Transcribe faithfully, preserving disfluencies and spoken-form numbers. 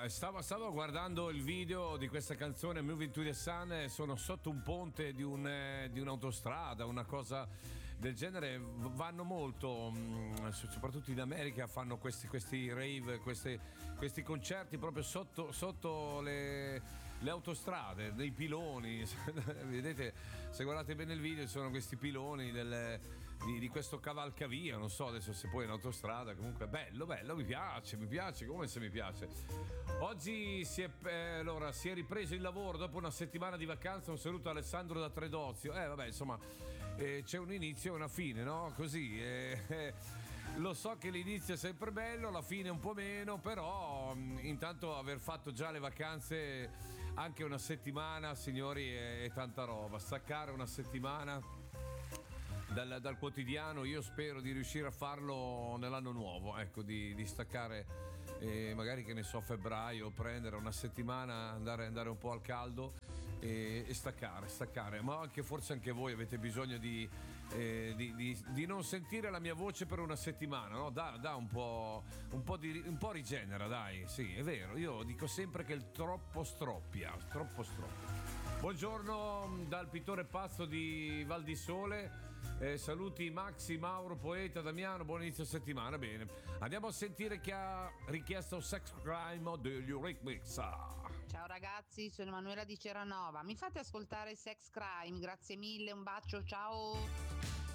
stavo, stavo guardando il video di questa canzone Moving to the Sun e sono sotto un ponte di, un, eh, di un'autostrada, una cosa del genere. Vanno molto, mh, soprattutto in America, fanno questi, questi rave, questi, questi concerti proprio sotto, sotto le, le autostrade, dei piloni. Vedete, se guardate bene il video, sono questi piloni del, di, di questo cavalcavia, non so adesso se poi in autostrada, comunque bello, bello, mi piace, mi piace, come se mi piace. Oggi si è, eh, allora, si è ripreso il lavoro dopo una settimana di vacanza. Un saluto a Alessandro da Tredozio. Eh vabbè, insomma, eh, c'è un inizio e una fine, no? Così eh, eh, lo so che l'inizio è sempre bello, la fine un po' meno, però mh, intanto aver fatto già le vacanze anche una settimana, signori, è, è tanta roba. Staccare una settimana dal, dal quotidiano, io spero di riuscire a farlo nell'anno nuovo, ecco, di, di staccare. E magari, che ne so, febbraio, prendere una settimana, andare, andare un po' al caldo e, e staccare, staccare. Ma anche forse anche voi avete bisogno di, eh, di, di, di non sentire la mia voce per una settimana, no? Da, da un po', un po' di, un po' rigenera, dai, sì, è vero. Io dico sempre che il troppo stroppia, troppo stroppia. Buongiorno dal pittore pazzo di Val di Sole. Eh, saluti Maxi, Mauro, Poeta, Damiano, buon inizio settimana. Bene, andiamo a sentire chi ha richiesto Sex Crime degli Eurythmics. Ciao ragazzi, sono Emanuela di Ceranova. Mi fate ascoltare Sex Crime? Grazie mille, un bacio, ciao.